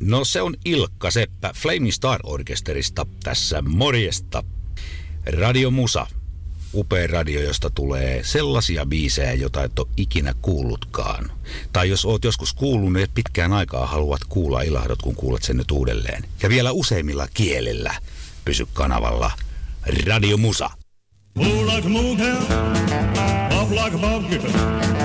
No se on Ilkka Seppä Flaming Star Orkesterista tässä morjesta. Radio Musa, upea radio, josta tulee sellaisia biisejä, joita et ole ikinä kuullutkaan. Tai jos oot joskus kuullut, niin pitkään aikaa haluat kuulla, ilahdot kun kuulet sen nyt uudelleen. Ja vielä useimmilla kielillä. Pysy kanavalla. Radio Musa. Move like a moon cow, off like a bob guitar.